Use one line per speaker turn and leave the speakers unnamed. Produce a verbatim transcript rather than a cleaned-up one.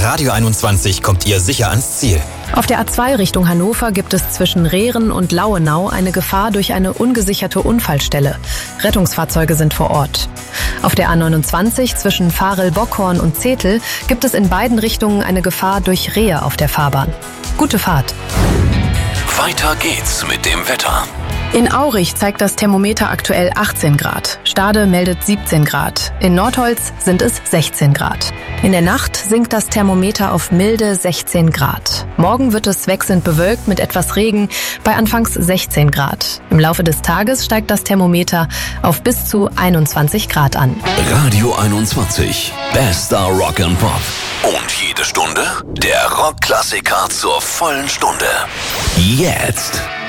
Radio einundzwanzig kommt ihr sicher ans Ziel.
Auf der A zwei Richtung Hannover gibt es zwischen Rehren und Lauenau eine Gefahr durch eine ungesicherte Unfallstelle. Rettungsfahrzeuge sind vor Ort. Auf der A neunundzwanzig zwischen Varel-Bockhorn und Zetel gibt es in beiden Richtungen eine Gefahr durch Rehe auf der Fahrbahn. Gute Fahrt.
Weiter geht's mit dem Wetter.
In Aurich zeigt das Thermometer aktuell achtzehn Grad. Stade meldet siebzehn Grad. In Nordholz sind es sechzehn Grad. In der Nacht sinkt das Thermometer auf milde sechzehn Grad. Morgen wird es wechselnd bewölkt mit etwas Regen bei anfangs sechzehn Grad. Im Laufe des Tages steigt das Thermometer auf bis zu einundzwanzig Grad an.
Radio einundzwanzig. Bester Rock and Pop. Und jede Stunde der Rockklassiker zur vollen Stunde. Jetzt.